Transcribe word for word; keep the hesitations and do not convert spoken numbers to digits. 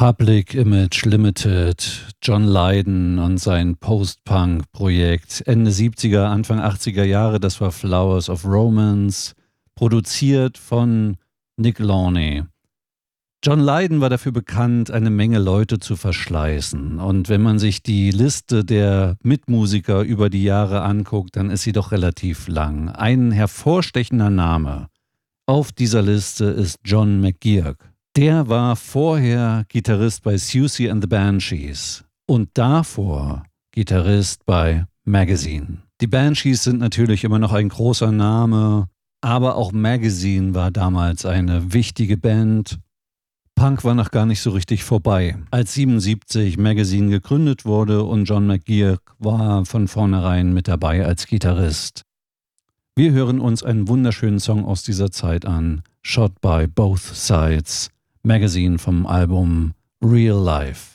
Public Image Limited, John Lydon und sein Post-Punk-Projekt Ende siebziger, Anfang achtziger Jahre, das war Flowers of Romance, produziert von Nick Launay. John Lydon war dafür bekannt, eine Menge Leute zu verschleißen. Und wenn man sich die Liste der Mitmusiker über die Jahre anguckt, dann ist sie doch relativ lang. Ein hervorstechender Name auf dieser Liste ist John McGeoch. Der war vorher Gitarrist bei Siouxsie and the Banshees und davor Gitarrist bei Magazine. Die Banshees sind natürlich immer noch ein großer Name, aber auch Magazine war damals eine wichtige Band. Punk war noch gar nicht so richtig vorbei. Als siebenundsiebzig Magazine gegründet wurde und John McGeoch war von vornherein mit dabei als Gitarrist. Wir hören uns einen wunderschönen Song aus dieser Zeit an, Shot by Both Sides, Magazine vom Album Real Life.